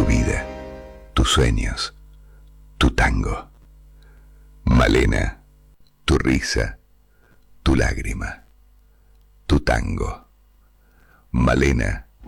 tu vida, tus sueños, tu tango. Malena, tu risa, tu lágrima, tu tango. Malena,